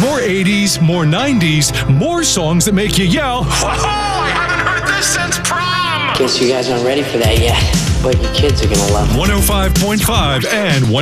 More 80s, more 90s, more songs that make you yell, Whoa, I haven't heard this since prom! Guess you guys aren't ready for that yet, but your kids are gonna love it. 105.5 and 1